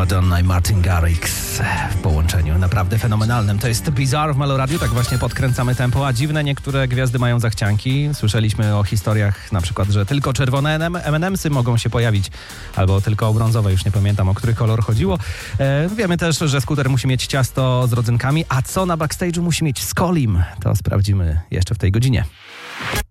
Madonna i Martin Garrix w połączeniu naprawdę fenomenalnym. To jest Bizarre w Meloradiu, tak właśnie podkręcamy tempo, a dziwne niektóre gwiazdy mają zachcianki. Słyszeliśmy o historiach na przykład, że tylko czerwone M&M'sy mogą się pojawić, albo tylko brązowe, już nie pamiętam, o który kolor chodziło. Wiemy też, że skuter musi mieć ciasto z rodzynkami, a co na backstage'u musi mieć z Kolim? To sprawdzimy jeszcze w tej godzinie.